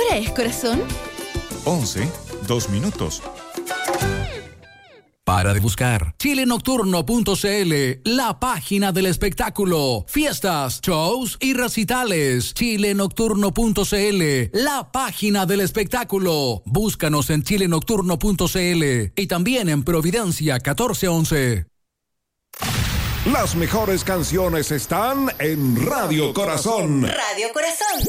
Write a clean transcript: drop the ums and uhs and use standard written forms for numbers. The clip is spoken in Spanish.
hora es, corazón? 11:02. Para de buscar chilenocturno.cl, la página del espectáculo, fiestas, shows y recitales. Chilenocturno.cl, la página del espectáculo. Búscanos en chilenocturno.cl y también en Providencia 1411. Las mejores canciones están en Radio Corazón. Radio Corazón.